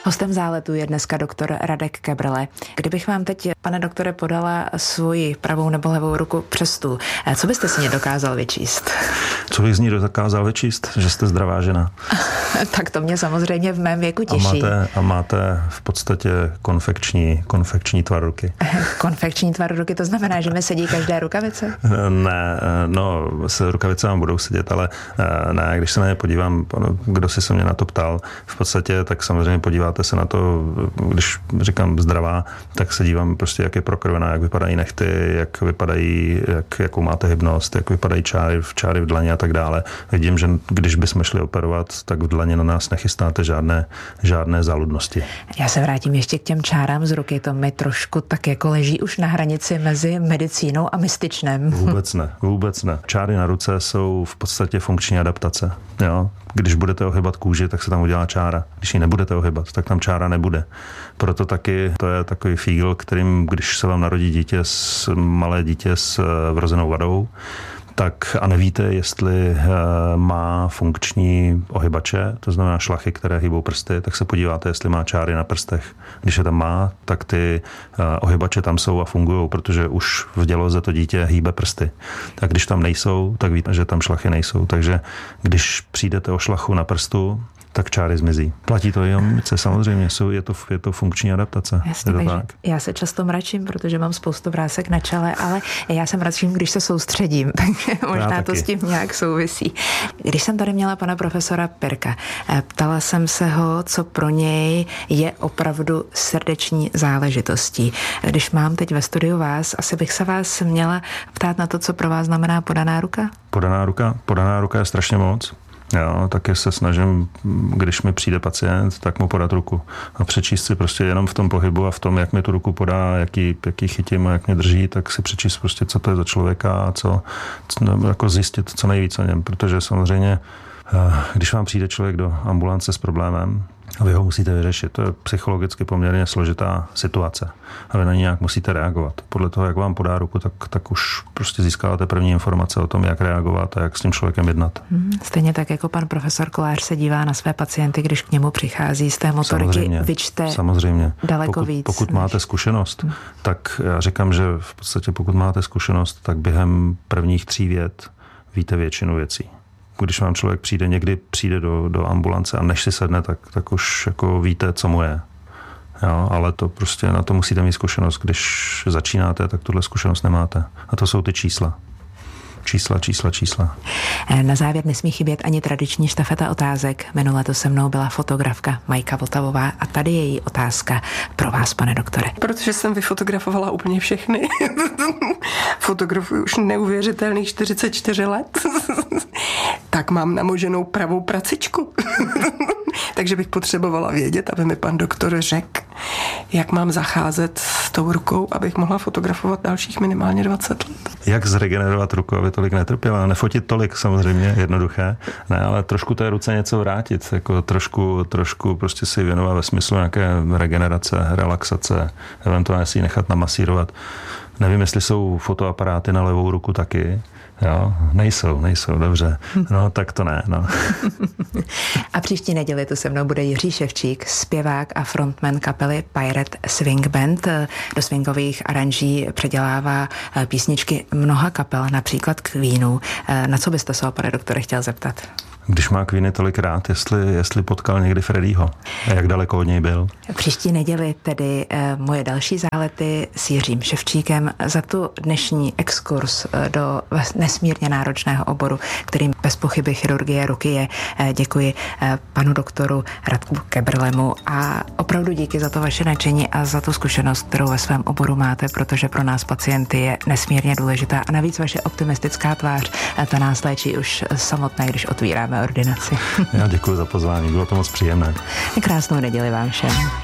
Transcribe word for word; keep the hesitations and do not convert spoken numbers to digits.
Hostem záletu je dneska doktor Radek Kebrle. Kdybych vám teď, pane doktore, podala svoji pravou nebo levou ruku přes stůl, co byste si mě dokázal vyčíst? Co bych z ní dokázal vyčíst? Že jste zdravá žena. Tak to mě samozřejmě v mém věku těší. A máte, a máte v podstatě konfekční, konfekční tvar ruky. Konfekční tvar ruky, to znamená, že mi sedí každé rukavice? Ne, no, se rukavice vám budou sedět, ale ne, když se na ně podívám, kdo si se mě na to ptal, v podstatě, tak samozřejmě podíváte se na to, když říkám zdravá, tak se dívám prostě, jak je prokrvená, jak vypadají nehty, jak vypadají, jak, jakou máte hybnost, jak vypadají čáry, čáry v dlaně a tak dále. Vidím, že když bychom šli operovat, tak v dlaně na nás nechystáte žádné, žádné záludnosti. Já se vrátím ještě k těm čárám z ruky, to mi trošku tak jako leží už na hranici mezi medicínou a mystičnem. Vůbec ne, vůbec ne. Čáry na ruce jsou v podstatě funkční adaptace. Jo? Když budete ohybat kůži, tak se tam udělá čára. Když ji nebudete ohybat, tak tam čára nebude. Proto taky to je takový fígl, kterým, když se vám narodí dítě, s, malé dítě s vrozenou vadou, tak a nevíte, jestli má funkční ohybače, to znamená šlachy, které hýbou prsty, tak se podíváte, jestli má čáry na prstech. Když je tam má, tak ty ohybače tam jsou a fungují, protože už v děloze to dítě hýbe prsty. Tak když tam nejsou, tak víte, že tam šlachy nejsou. Takže když přijdete o šlachu na prstu, tak čáry zmizí. Platí to i o mimice, samozřejmě, jsou, je, to, je to funkční adaptace. Jasně, takže já se často mračím, protože mám spoustu vrásek na čele, ale já se mračím, když se soustředím, takže možná to s tím nějak souvisí. Když jsem tady měla pana profesora Pirka, ptala jsem se ho, co pro něj je opravdu srdeční záležitostí. Když mám teď ve studiu vás, asi bych se vás měla ptát na to, co pro vás znamená podaná ruka? Podaná ruka? Podaná ruka je strašně moc. Jo, taky se snažím, když mi přijde pacient, tak mu podat ruku a přečíst si prostě jenom v tom pohybu a v tom, jak mi tu ruku podá, jaký, jaký chytím a jak mě drží, tak si přečíst prostě, co to je za člověka a co, co jako zjistit co nejvíc o něm, protože samozřejmě, když vám přijde člověk do ambulance s problémem, a vy ho musíte vyřešit. To je psychologicky poměrně složitá situace. A vy na ní nějak musíte reagovat. Podle toho, jak vám podá ruku, tak, tak už prostě získáváte první informace o tom, jak reagovat a jak s tím člověkem jednat. Hmm, stejně tak, jako pan profesor Kolář se dívá na své pacienty, když k němu přichází z té motoriky, samozřejmě, vyčte samozřejmě. daleko pokud, víc. Pokud máte zkušenost, hmm. tak já říkám, že v podstatě pokud máte zkušenost, tak během prvních tří vět víte většinu věcí. Když vám člověk přijde, někdy přijde do, do ambulance a než si sedne, tak, tak už jako víte, co mu je. Jo, ale to prostě na to musíte mít zkušenost. Když začínáte, tak tuhle zkušenost nemáte. A to jsou ty čísla. Čísla, čísla, čísla. Na závěr nesmí chybět ani tradiční štafeta otázek. Minule to se mnou byla fotografka Majka Vltavová a tady je její otázka pro vás, pane doktore. Protože jsem vyfotografovala úplně všechny. Fotografuji už neuvěřitelných čtyřicet čtyři let. Tak mám namoženou pravou pracičku. Takže bych potřebovala vědět, aby mi pan doktor řekl, jak mám zacházet s tou rukou, abych mohla fotografovat dalších minimálně dvacet let. Jak zregenerovat ruku, aby tolik netrpěla? Nefotit tolik, samozřejmě, jednoduché. Ne, ale trošku té ruce něco vrátit. Jako trošku, trošku prostě si věnovat ve smyslu nějaké regenerace, relaxace, eventuálně si ji nechat namasírovat. Nevím, jestli jsou fotoaparáty na levou ruku taky. Jo, nejsou, nejsou, dobře. No, tak to ne, no. A příští neděli tu se mnou bude Jiří Ševčík, zpěvák a frontman kapely Pirate Swing Band. Do swingových aranží předělává písničky mnoha kapel, například Queenů. Na co byste se ho, pane doktore, chtěl zeptat? Když má Queeny tolik rád, jestli, jestli potkal někdy Freddieho a jak daleko od něj byl. Příští neděli tedy e, moje další zálety s Jiřím Ševčíkem za tu dnešní exkurs do nesmírně náročného oboru, kterým bez pochyby chirurgie ruky je. E, děkuji e, panu doktoru Radku Kebrlemu a opravdu díky za to vaše nadšení a za tu zkušenost, kterou ve svém oboru máte, protože pro nás pacienty je nesmírně důležitá a navíc vaše optimistická tvář, ta nás léčí už samotné, když otvíráme ordinaci. Já děkuji za pozvání, bylo to moc příjemné. Krásnou neděli vám všem.